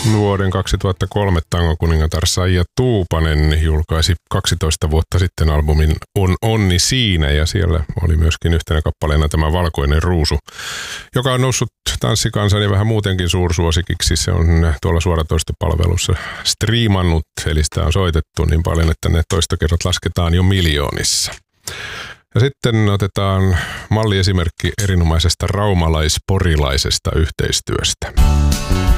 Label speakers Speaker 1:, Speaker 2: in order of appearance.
Speaker 1: Vuoden 2003 tangokuningatar Saija Tuupanen julkaisi 12 vuotta sitten albumin On onni siinä, ja siellä oli myöskin yhtenä kappaleena tämä Valkoinen ruusu, joka on noussut tanssikansan ja vähän muutenkin suursuosikiksi. Se on tuolla suoratoistopalvelussa striimannut, eli sitä on soitettu niin paljon, että ne toistokerrat lasketaan jo miljoonissa. Ja sitten otetaan malliesimerkki erinomaisesta raumalais-porilaisesta yhteistyöstä.